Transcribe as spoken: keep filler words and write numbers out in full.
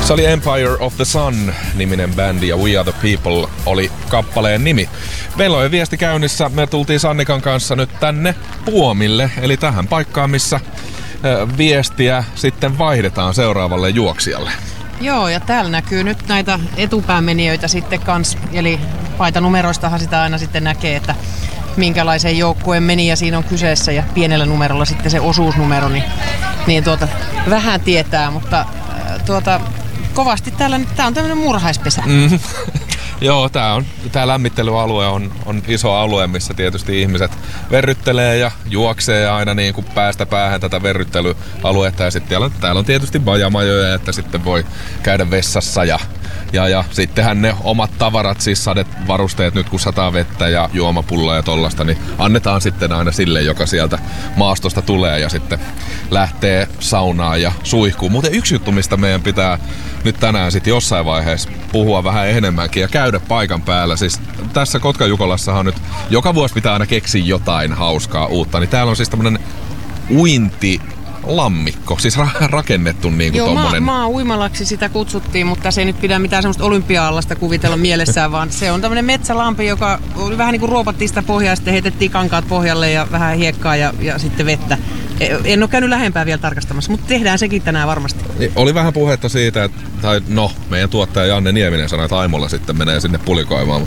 Se oli Empire of the Sun-niminen bändi ja We Are the People oli kappaleen nimi. Meillä on viesti käynnissä. Me tultiin Sannikan kanssa nyt tänne Puomille, eli tähän paikkaan, missä viestiä sitten vaihdetaan seuraavalle juoksijalle. Joo, ja täällä näkyy nyt näitä etupäämenijöitä sitten kans, eli paitanumeroistahan sitä aina sitten näkee, että minkälaiseen joukkueen meni ja siinä on kyseessä ja pienellä numerolla sitten se osuusnumero, niin, niin tuota, vähän tietää, mutta tuota, kovasti täällä nyt, tää on tämmönen murhaispesä. Mm. Joo, tää, on, tää lämmittelyalue on, on iso alue, missä tietysti ihmiset verryttelee ja juoksee aina niin kuin päästä päähän tätä verryttelyaluetta. Ja sitten täällä, täällä on tietysti bajamajoja, että sitten voi käydä vessassa ja, ja, ja sittenhän ne omat tavarat, siis sadevarusteet nyt kun sataa vettä ja juomapulloa ja tollasta, niin annetaan sitten aina sille, joka sieltä maastosta tulee ja sitten lähtee saunaan ja suihkuun. Muuten yksi juttu, mistä meidän pitää nyt tänään sitten jossain vaiheessa puhua vähän enemmänkin ja käydä paikan päällä. Siis tässä Kotka-Jukolassahan nyt joka vuosi pitää aina keksiä jotain hauskaa uutta, niin täällä on siis tämmönen uintilammikko, siis ra- rakennettu niinku Joo, tommonen. maa, maa uimalaksi sitä kutsuttiin, mutta se ei nyt pidä mitään semmoista olympia-allasta kuvitella mielessään, vaan se on tämmönen metsälampi, joka oli vähän niinku ruopattiin sitä pohjaa ja sitten heitettiin kankaat pohjalle ja vähän hiekkaa ja, ja sitten vettä. En ole käynyt lähempää vielä tarkastamassa, mutta tehdään sekin tänään varmasti. Oli vähän puhetta siitä, että, tai no, meidän tuottaja Janne Nieminen sanoi, että Aimolla sitten menee sinne pulikoimaan.